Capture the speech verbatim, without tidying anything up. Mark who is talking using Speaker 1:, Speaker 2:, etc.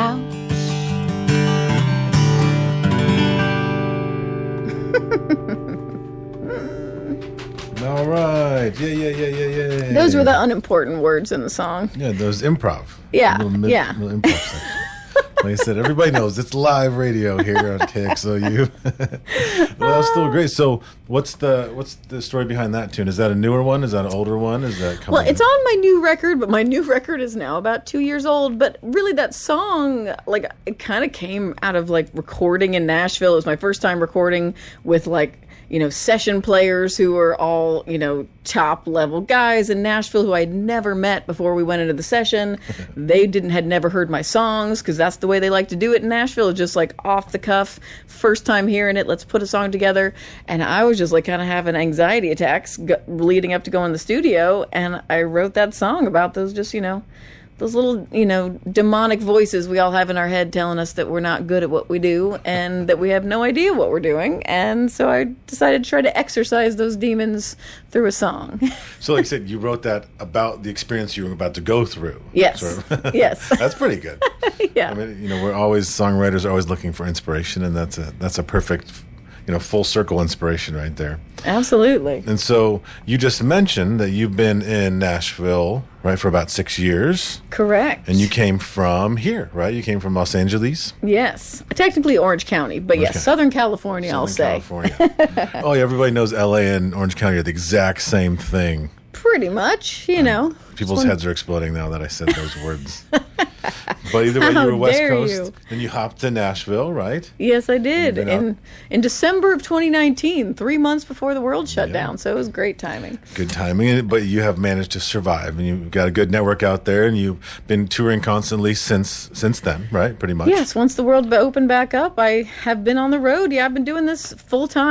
Speaker 1: couch.
Speaker 2: All right. Yeah, yeah, yeah, yeah, yeah.
Speaker 1: Those were the unimportant words in the song.
Speaker 2: Yeah, those improv.
Speaker 1: Yeah,
Speaker 2: Little mid-
Speaker 1: yeah.
Speaker 2: little improv section. Like I said, everybody knows it's live radio here on K X O U. Well, that's still great. So, what's the what's the story behind that tune? Is that a newer one? Is that an older one? Is that coming?
Speaker 1: Well, it's on my new record, but my new record is now about two years old. But really, that song, like, it kind of came out of like recording in Nashville. It was my first time recording with like, you know, session players who were all, you know, top level guys in Nashville who I'd never met before we went into the session. They didn't had never heard my songs because that's the way they like to do it in Nashville, just like off the cuff, first time hearing it, let's put a song together. And I was just like kind of having anxiety attacks go- leading up to go in the studio, and I wrote that song about those just, you know, those little, you know, demonic voices we all have in our head telling us that we're not good at what we do and that we have no idea what we're doing. And so I decided to try to exorcise those demons through a song.
Speaker 2: So, like I said, you wrote that about the experience you were about to go through.
Speaker 1: Yes.
Speaker 2: Sort of.
Speaker 1: Yes.
Speaker 2: That's pretty good.
Speaker 1: Yeah.
Speaker 2: I mean, you know, we're always, songwriters are always looking for inspiration, and that's a that's a perfect, you know, full circle inspiration right there.
Speaker 1: Absolutely.
Speaker 2: And so you just mentioned that you've been in Nashville, right, for about six years.
Speaker 1: Correct.
Speaker 2: And you came from here, right? You came from Los Angeles?
Speaker 1: Yes. Technically Orange County, but
Speaker 2: Orange
Speaker 1: yes,
Speaker 2: County.
Speaker 1: Southern California, I'll
Speaker 2: Southern
Speaker 1: say.
Speaker 2: California. Oh, yeah, everybody knows L A and Orange County are the exact same thing.
Speaker 1: Pretty much, you know.
Speaker 2: People's
Speaker 1: Just
Speaker 2: heads are exploding now that I said those words. But either way,
Speaker 1: How
Speaker 2: you were West
Speaker 1: dare
Speaker 2: Coast,
Speaker 1: you.
Speaker 2: then you hopped to Nashville, right?
Speaker 1: Yes, I did.
Speaker 2: You've been
Speaker 1: In in December of twenty nineteen, three months before the world shut
Speaker 2: Yeah.
Speaker 1: down. So it was great timing.
Speaker 2: Good timing, but you have managed to survive, and you've got a good network out there, and you've been touring constantly since since then, right? Pretty much.
Speaker 1: Yes, once the world opened back up, I have been on the road. Yeah, I've been doing this full time.